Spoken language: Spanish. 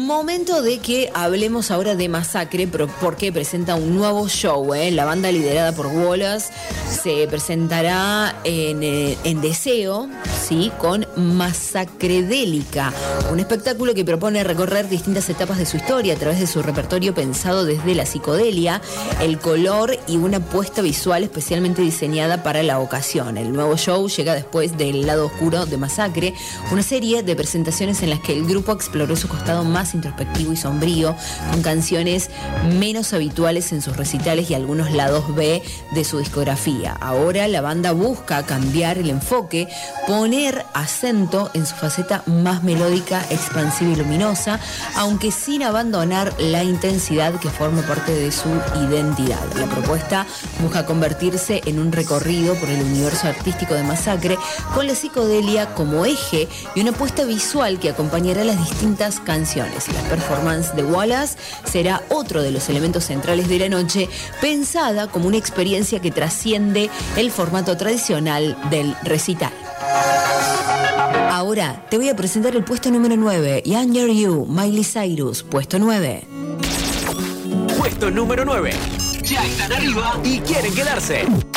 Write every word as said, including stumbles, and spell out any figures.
Momento de que hablemos ahora de Masacre, pero porque presenta un nuevo show, ¿eh? La banda liderada por Wallace se presentará en, eh, en Deseo, ¿sí? Con Masacredélica, un espectáculo que propone recorrer distintas etapas de su historia a través de su repertorio pensado desde la psicodelia, el color y una puesta visual especialmente diseñada para la ocasión. El nuevo show llega después del Lado Oscuro de Masacre, una serie de presentaciones en las que el grupo exploró su costado más introspectivo y sombrío, con canciones menos habituales en sus recitales y algunos lados B de su discografía. Ahora la banda busca cambiar el enfoque, poner acento en su faceta más melódica, expansiva y luminosa, aunque sin abandonar la intensidad que forma parte de su identidad. La propuesta busca convertirse en un recorrido por el universo artístico de Masacre, con la psicodelia como eje y una puesta visual que acompañará las distintas canciones. La performance de Wallace será otro de los elementos centrales de la noche, pensada como una experiencia que trasciende el formato tradicional del recital. Ahora te voy a presentar el puesto número nueve, Younger You, Miley Cyrus, puesto nueve. Puesto número nueve. Ya están arriba y quieren quedarse.